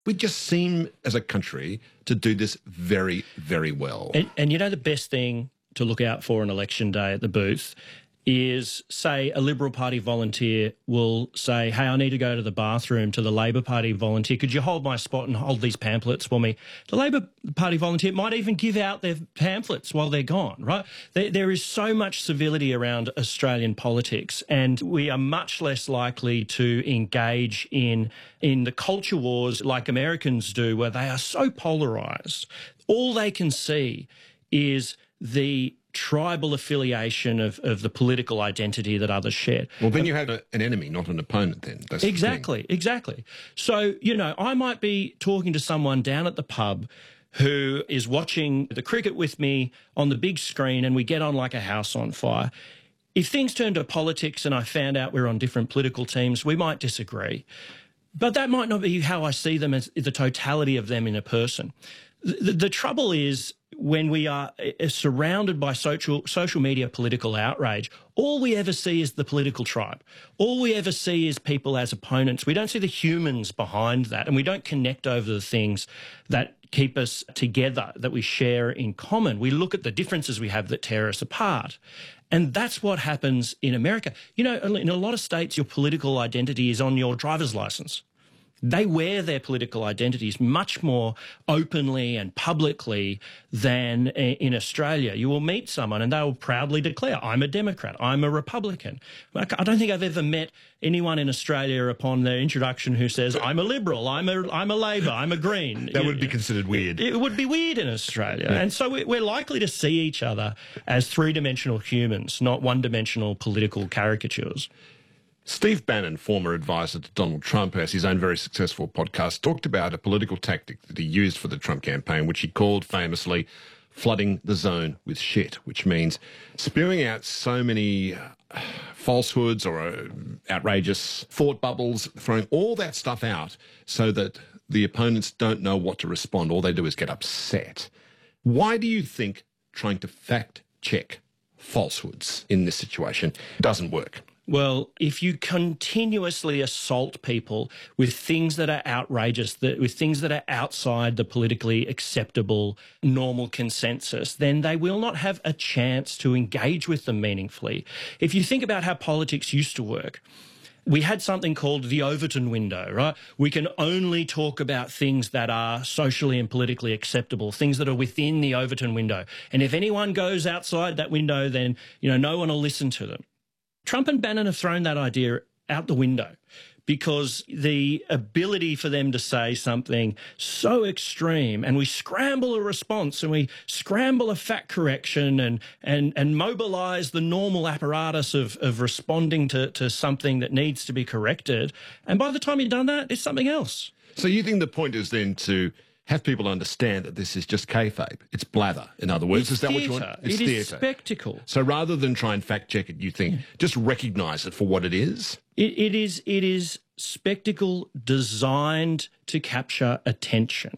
We just seem, as a country, to do this very, very well. And you know the best thing to look out for on election day at the booth is, say, a Liberal Party volunteer will say, hey, I need to go to the bathroom, to the Labor Party volunteer. Could you hold my spot and hold these pamphlets for me? The Labor Party volunteer might even give out their pamphlets while they're gone, right? There is so much civility around Australian politics, and we are much less likely to engage in the culture wars like Americans do, where they are so polarised. All they can see is the tribal affiliation of the political identity that others share. Well, then you have an enemy, not an opponent then. That's exactly. So, you know, I might be talking to someone down at the pub who is watching the cricket with me on the big screen, and we get on like a house on fire. If things turn to politics and I found out we're on different political teams, we might disagree. But that might not be how I see them as the totality of them in a person. The trouble is, when we are surrounded by social media political outrage, all we ever see is the political tribe. All we ever see is people as opponents. We don't see the humans behind that, and we don't connect over the things that keep us together, that we share in common. We look at the differences we have that tear us apart. And that's what happens in America. You know, in a lot of states, your political identity is on your driver's license. They wear their political identities much more openly and publicly than in Australia. You will meet someone and they will proudly declare, I'm a Democrat, I'm a Republican. I don't think I've ever met anyone in Australia upon their introduction who says, I'm a Liberal, I'm a Labor, I'm a Green. That would be considered weird. It would be weird in Australia. Yeah. And so we're likely to see each other as three-dimensional humans, not one-dimensional political caricatures. Steve Bannon, former advisor to Donald Trump, has his own very successful podcast, talked about a political tactic that he used for the Trump campaign, which he called famously flooding the zone with shit, which means spewing out so many falsehoods or outrageous thought bubbles, throwing all that stuff out so that the opponents don't know what to respond. All they do is get upset. Why do you think trying to fact check falsehoods in this situation doesn't work? Well, if you continuously assault people with things that are outrageous, with things that are outside the politically acceptable normal consensus, then they will not have a chance to engage with them meaningfully. If you think about how politics used to work, we had something called the Overton window, right? We can only talk about things that are socially and politically acceptable, things that are within the Overton window. And if anyone goes outside that window, then, you know, no one will listen to them. Trump and Bannon have thrown that idea out the window because the ability for them to say something so extreme, and we scramble a response and we scramble a fact correction and mobilise the normal apparatus of responding to something that needs to be corrected. And by the time you've done that, it's something else. So you think the point is then to have people understand that this is just kayfabe. It's blather, in other words. It's is that theatre. what you want? It is spectacle. So rather than try and fact check it, you think just recognise it for what it is? It is spectacle designed to capture attention.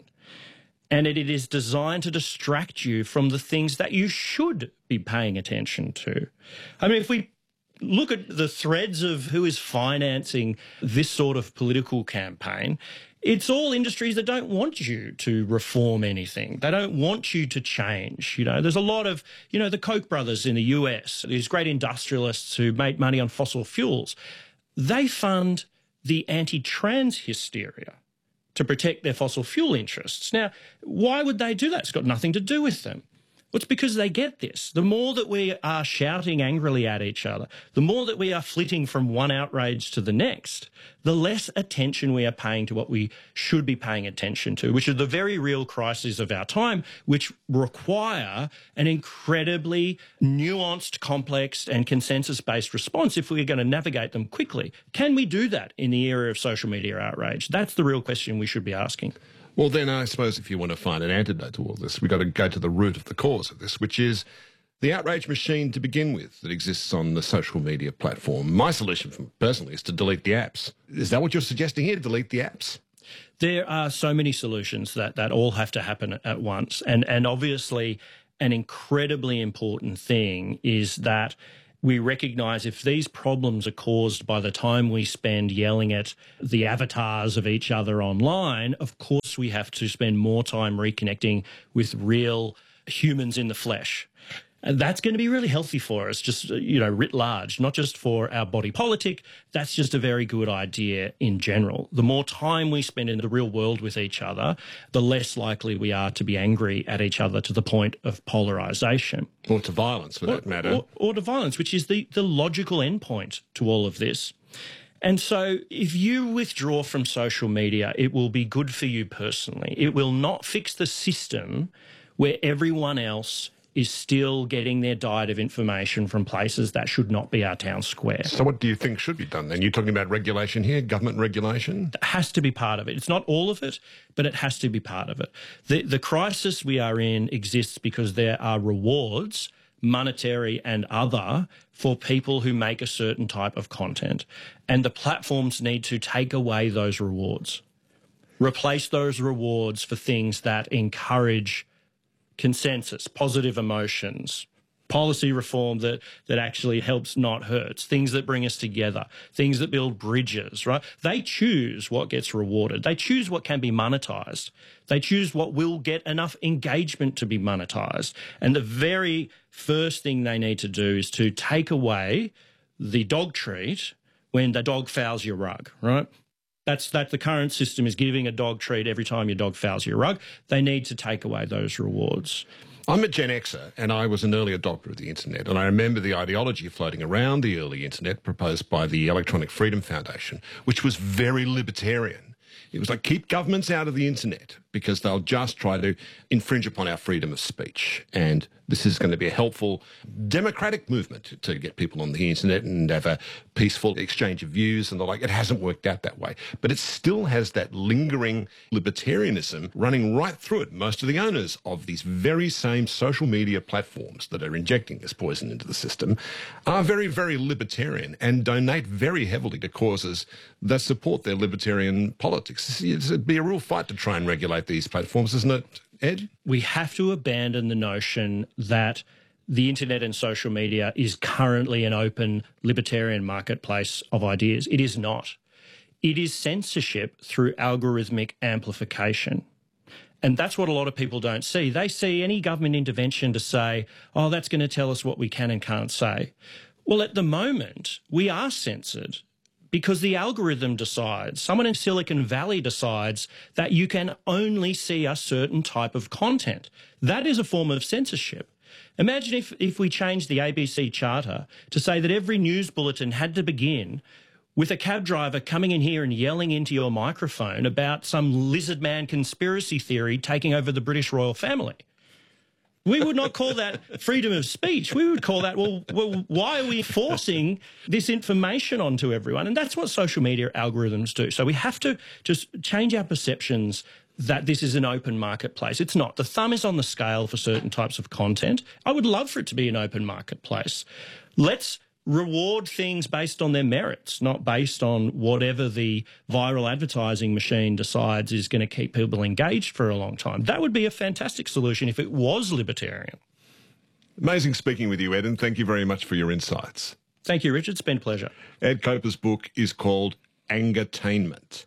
And it is designed to distract you from the things that you should be paying attention to. I mean, if we look at the threads of who is financing this sort of political campaign, it's all industries that don't want you to reform anything. They don't want you to change. You know, there's a lot of, you know, the Koch brothers in the US, these great industrialists who make money on fossil fuels. They fund the anti-trans hysteria to protect their fossil fuel interests. Now, why would they do that? It's got nothing to do with them. Well, it's because they get this. The more that we are shouting angrily at each other, the more that we are flitting from one outrage to the next, the less attention we are paying to what we should be paying attention to, which are the very real crises of our time, which require an incredibly nuanced, complex and consensus-based response if we're going to navigate them quickly. Can we do that in the era of social media outrage? That's the real question we should be asking. Well, then I suppose if you want to find an antidote to all this, we've got to go to the root of the cause of this, which is the outrage machine to begin with that exists on the social media platform. My solution, personally, is to delete the apps. Is that what you're suggesting here, to delete the apps? There are so many solutions that all have to happen at once. And obviously, an incredibly important thing is that we recognise if these problems are caused by the time we spend yelling at the avatars of each other online, of course we have to spend more time reconnecting with real humans in the flesh. And that's going to be really healthy for us, just, writ large, not just for our body politic. That's just a very good idea in general. The more time we spend in the real world with each other, the less likely we are to be angry at each other to the point of polarisation. Or to violence, for that matter. Or to violence, which is the logical endpoint to all of this. And so if you withdraw from social media, it will be good for you personally. It will not fix the system where everyone else is still getting their diet of information from places that should not be our town square. So what do you think should be done then? You're talking about regulation here, government regulation? It has to be part of it. It's not all of it, but it has to be part of it. The crisis we are in exists because there are rewards, monetary and other, for people who make a certain type of content. And the platforms need to take away those rewards, replace those rewards for things that encourage consensus, positive emotions, policy reform that actually helps, not hurts, things that bring us together, things that build bridges, right? They choose what gets rewarded. They choose what can be monetized. They choose what will get enough engagement to be monetized. And the very first thing they need to do is to take away the dog treat when the dog fouls your rug, right? That's the current system is giving a dog treat every time your dog fouls your rug. They need to take away those rewards. I'm a Gen Xer and I was an early adopter of the internet, and I remember the ideology floating around the early internet proposed by the Electronic Freedom Foundation, which was very libertarian. It was like, keep governments out of the internet because they'll just try to infringe upon our freedom of speech. And this is going to be a helpful democratic movement to get people on the internet and have a peaceful exchange of views and the like. It hasn't worked out that way. But it still has that lingering libertarianism running right through it. Most of the owners of these very same social media platforms that are injecting this poison into the system are very, very libertarian and donate very heavily to causes that support their libertarian politics. It'd be a real fight to try and regulate these platforms, isn't it, Ed? We have to abandon the notion that the internet and social media is currently an open libertarian marketplace of ideas. It is not. It is censorship through algorithmic amplification. And that's what a lot of people don't see. They see any government intervention to say, oh, that's going to tell us what we can and can't say. Well, at the moment, we are censored because the algorithm decides, someone in Silicon Valley decides that you can only see a certain type of content. That is a form of censorship. Imagine if we changed the ABC Charter to say that every news bulletin had to begin with a cab driver coming in here and yelling into your microphone about some lizard man conspiracy theory taking over the British royal family. We would not call that freedom of speech. We would call that, well, why are we forcing this information onto everyone? And that's what social media algorithms do. So we have to just change our perceptions that this is an open marketplace. It's not. The thumb is on the scale for certain types of content. I would love for it to be an open marketplace. Let's reward things based on their merits, not based on whatever the viral advertising machine decides is going to keep people engaged for a long time. That would be a fantastic solution if it was libertarian. Amazing speaking with you, Ed, and thank you very much for your insights. Thank you, Richard. It's been a pleasure. Ed Koper's book is called Angertainment.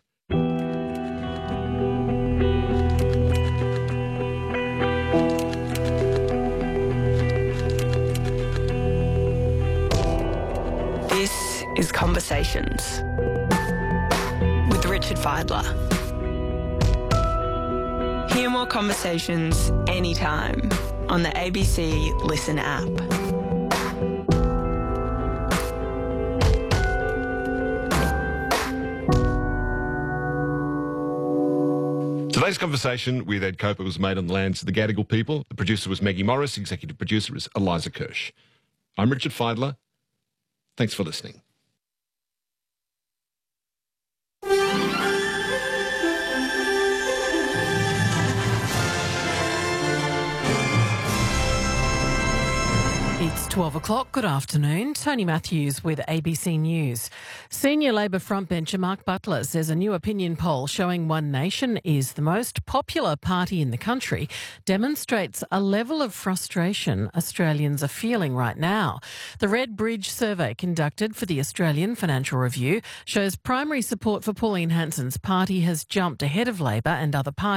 This is Conversations with Richard Fidler. Hear more conversations anytime on the ABC Listen app. Today's conversation with Ed Koper was made on the lands of the Gadigal people. The producer was Maggie Morris. Executive producer is Eliza Kirsch. I'm Richard Fidler. Thanks for listening. It's 12 o'clock, good afternoon. Tony Matthews with ABC News. Senior Labor frontbencher Mark Butler says a new opinion poll showing One Nation is the most popular party in the country demonstrates a level of frustration Australians are feeling right now. The Red Bridge survey conducted for the Australian Financial Review shows primary support for Pauline Hanson's party has jumped ahead of Labor and other parties.